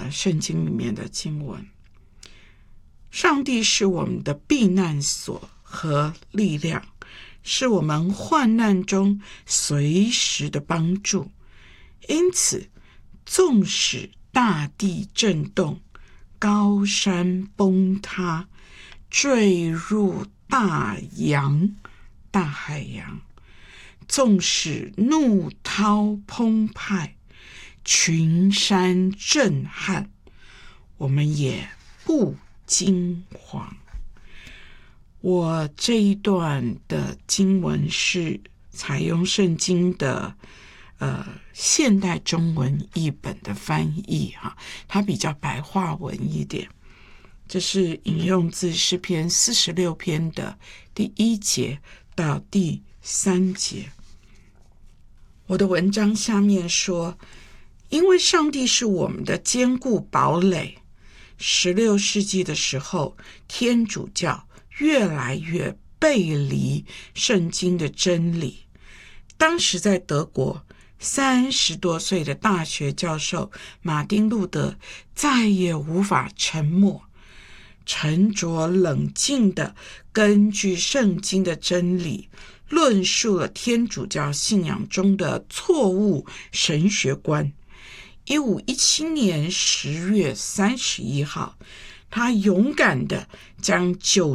圣经里面的经文。上帝是我们的避难所和力量，是我们患难中随时的帮助。因此，纵使大地震动，高山崩塌，坠入大海洋，纵使怒涛澎湃，群山震撼，我们也不惊惶。我这一段的经文是采用圣经的现代中文译本的翻译它比较白话文一点。这是引用自诗篇46篇的第1节到第3节。我的文章下面说，因为上帝是我们的坚固堡垒，16世纪的时候，天主教越来越背离圣经的真理。当时在德国30多岁的大学教授马丁路德再也无法沉默，沉着冷静地根据圣经的真理论述了天主教信仰中的错误神学观。1517年10月31号，他勇敢地将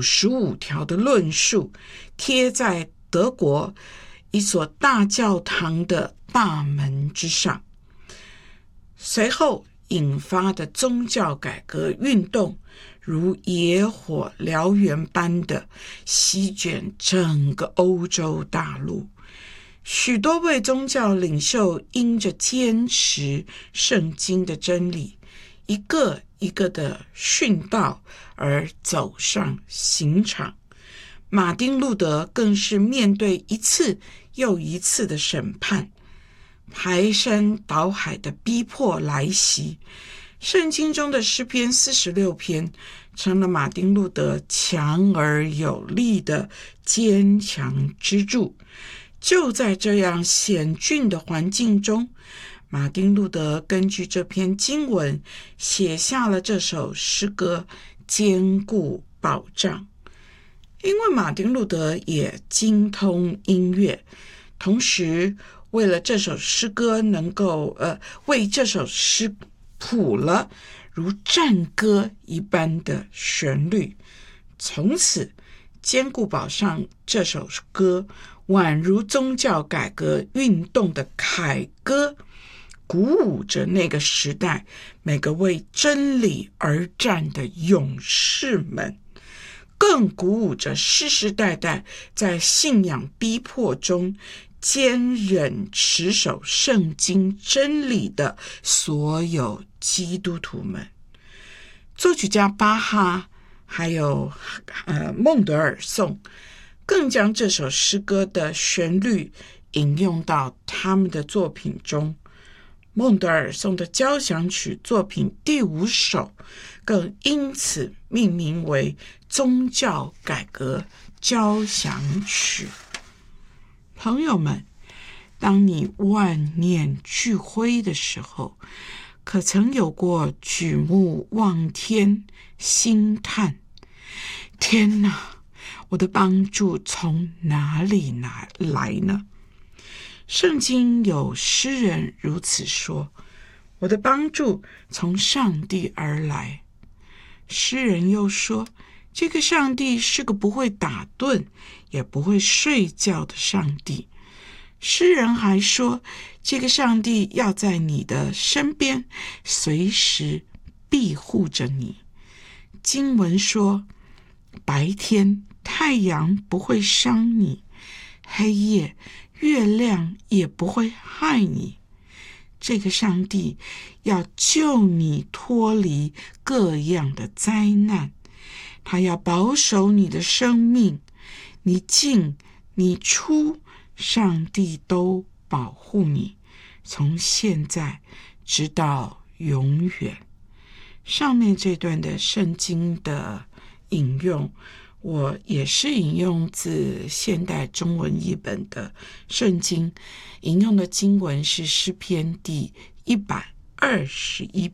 95条的论述贴在德国一所大教堂的大门之上。随后引发的宗教改革运动如野火燎原般的席卷整个欧洲大陆，许多位宗教领袖因着坚持圣经的真理，一个一个的殉道而走上刑场。马丁路德更是面对一次又一次的审判，排山倒海的逼迫来袭。圣经中的诗篇46篇成了马丁路德强而有力的坚强支柱。就在这样险峻的环境中，马丁路德根据这篇经文写下了这首诗歌《坚固保障》。因为马丁路德也精通音乐，同时为了这首诗歌能够为这首诗谱了如战歌一般的旋律。从此坚固保障这首歌宛如宗教改革运动的凯歌，鼓舞着那个时代每个为真理而战的勇士们，更鼓舞着世世代代在信仰逼迫中坚忍持守圣经真理的所有基督徒们。作曲家巴哈还有孟德尔颂更将这首诗歌的旋律引用到他们的作品中。孟德尔颂的交响曲作品第5首更因此命名为宗教改革交响曲。朋友们，当你万念俱灰的时候，可曾有过举目望天心叹，天哪，我的帮助从哪里来呢？圣经有诗人如此说，我的帮助从上帝而来。诗人又说，这个上帝是个不会打盹也不会睡觉的上帝。诗人还说，这个上帝要在你的身边随时庇护着你。经文说，白天太阳不会伤你，黑夜月亮也不会害你。这个上帝要救你脱离各样的灾难，他要保守你的生命，你进你出，上帝都保护你，从现在直到永远。上面这段的圣经的引用，我也是引用自现代中文译本的圣经，引用的经文是诗篇第121